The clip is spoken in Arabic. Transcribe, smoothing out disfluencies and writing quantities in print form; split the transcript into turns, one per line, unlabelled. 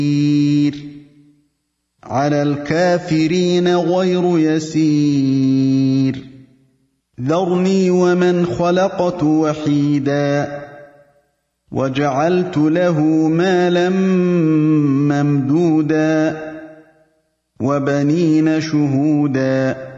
عَلَى الْكَافِرِينَ غَيْرُ يَسِيرٍ ذَرْنِي وَمَنْ خَلَقْتُ وَحِيدًا وَجَعَلْتُ لَهُ مَالًا مَّمْدُودًا وَبَنِينَ شُهُودًا